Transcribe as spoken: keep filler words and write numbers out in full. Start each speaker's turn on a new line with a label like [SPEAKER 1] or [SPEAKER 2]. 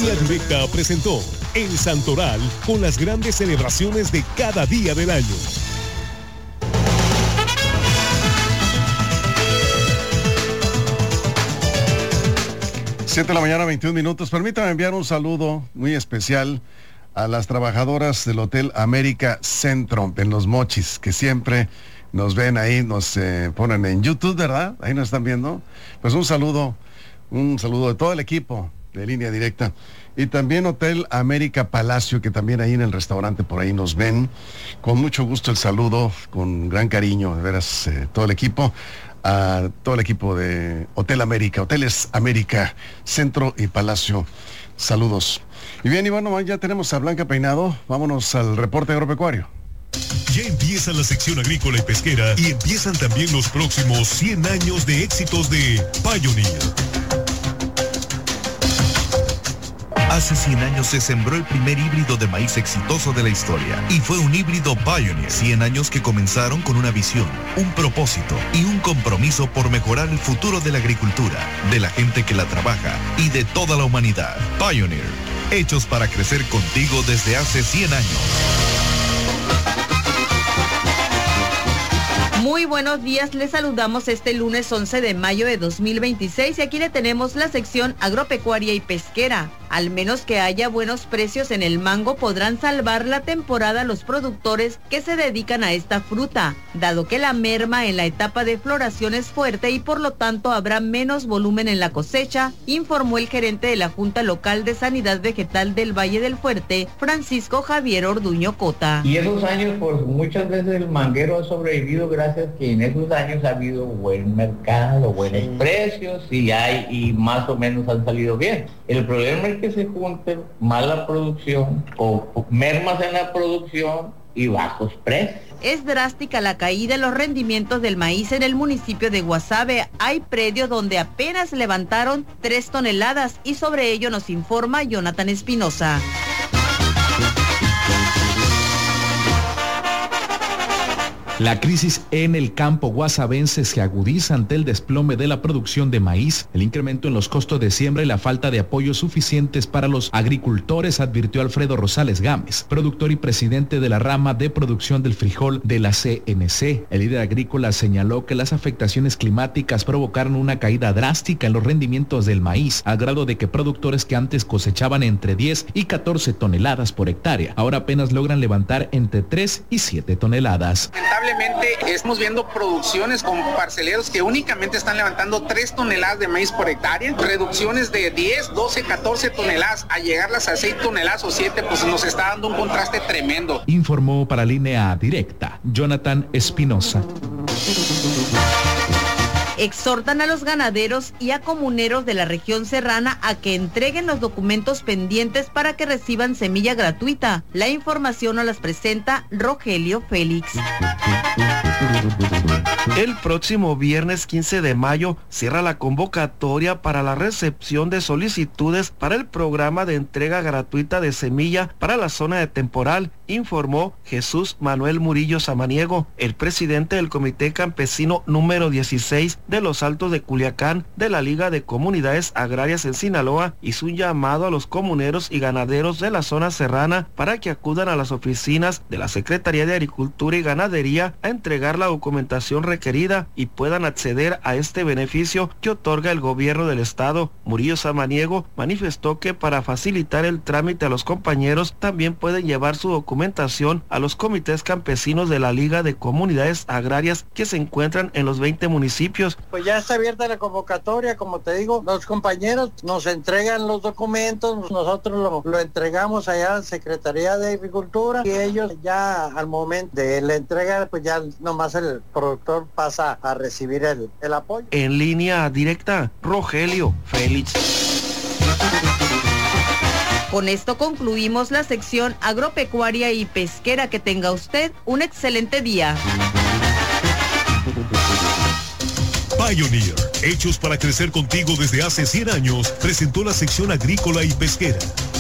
[SPEAKER 1] Línea Directa presentó El Santoral con las grandes celebraciones de cada día del año.
[SPEAKER 2] siete de la mañana, veintiún minutos. Permítame enviar un saludo muy especial a las trabajadoras del Hotel América Centro en Los Mochis, que siempre nos ven ahí, nos eh, ponen en YouTube, ¿verdad? Ahí nos están viendo. Pues un saludo, un saludo de todo el equipo de Línea Directa. Y también Hotel América Palacio, que también ahí en el restaurante por ahí nos ven. Con mucho gusto el saludo, con gran cariño, de veras, eh, todo el equipo. A todo el equipo de Hotel América, Hoteles América, Centro y Palacio. Saludos. Y bien, y bueno, ya tenemos a Blanca Peinado. Vámonos al reporte agropecuario.
[SPEAKER 1] Ya empieza la sección agrícola y pesquera y empiezan también los próximos cien años de éxitos de Pioneer.
[SPEAKER 3] Hace cien años se sembró el primer híbrido de maíz exitoso de la historia y fue un híbrido Pioneer. cien años que comenzaron con una visión, un propósito y un compromiso por mejorar el futuro de la agricultura, de la gente que la trabaja y de toda la humanidad. Pioneer, hechos para crecer contigo desde hace cien años.
[SPEAKER 4] Muy buenos días, les saludamos este lunes once de mayo de dos mil veintiséis y aquí le tenemos la sección agropecuaria y pesquera. Al menos que haya buenos precios en el mango, podrán salvar la temporada los productores que se dedican a esta fruta, dado que la merma en la etapa de floración es fuerte y por lo tanto habrá menos volumen en la cosecha, informó el gerente de la Junta Local de Sanidad Vegetal del Valle del Fuerte, Francisco Javier Orduño Cota.
[SPEAKER 5] Y esos años, pues muchas veces el manguero ha sobrevivido gracias que en esos años ha habido buen mercado, buenos sí. precios y hay y más o menos han salido bien. El problema es que se junten mala producción o, o mermas en la producción y bajos precios.
[SPEAKER 4] Es drástica la caída en los rendimientos del maíz en el municipio de Guasave. Hay predios donde apenas levantaron tres toneladas y sobre ello nos informa Jonathan Espinosa.
[SPEAKER 6] La crisis en el campo guasavense se agudiza ante el desplome de la producción de maíz, el incremento en los costos de siembra y la falta de apoyos suficientes para los agricultores, advirtió Alfredo Rosales Gámez, productor y presidente de la rama de producción del frijol de la C N C. El líder agrícola señaló que las afectaciones climáticas provocaron una caída drástica en los rendimientos del maíz, al grado de que productores que antes cosechaban entre diez y catorce toneladas por hectárea, ahora apenas logran levantar entre tres y siete toneladas.
[SPEAKER 7] Lamentablemente estamos viendo producciones con parceleros que únicamente están levantando tres toneladas de maíz por hectárea, reducciones de diez, doce, catorce toneladas, a llegarlas a seis toneladas o siete, pues nos está dando un contraste tremendo.
[SPEAKER 6] Informó para Línea Directa, Jonathan Espinosa.
[SPEAKER 4] Exhortan a los ganaderos y a comuneros de la región serrana a que entreguen los documentos pendientes para que reciban semilla gratuita. La información nos las presenta Rogelio Félix.
[SPEAKER 8] El próximo viernes quince de mayo cierra la convocatoria para la recepción de solicitudes para el programa de entrega gratuita de semilla para la zona de temporal, informó Jesús Manuel Murillo Samaniego, el presidente del Comité Campesino número dieciséis de Los Altos de Culiacán de la Liga de Comunidades Agrarias en Sinaloa. Hizo un llamado a los comuneros y ganaderos de la zona serrana para que acudan a las oficinas de la Secretaría de Agricultura y Ganadería a entregar la documentación requerida y puedan acceder a este beneficio que otorga el gobierno del estado. Murillo Samaniego manifestó que para facilitar el trámite a los compañeros también pueden llevar su documentación a los comités campesinos de la Liga de Comunidades Agrarias que se encuentran en los veinte municipios.
[SPEAKER 9] Pues ya está abierta la convocatoria, como te digo, los compañeros nos entregan los documentos, nosotros lo, lo entregamos allá a la Secretaría de Agricultura y ellos ya al momento de la entrega, pues ya nomás el productor pasa a recibir el, el apoyo.
[SPEAKER 8] En Línea Directa, Rogelio Félix.
[SPEAKER 4] Con esto concluimos la sección agropecuaria y pesquera. Que tenga usted un excelente día.
[SPEAKER 1] Pioneer, hechos para crecer contigo desde hace cien años, presentó la sección agrícola y pesquera.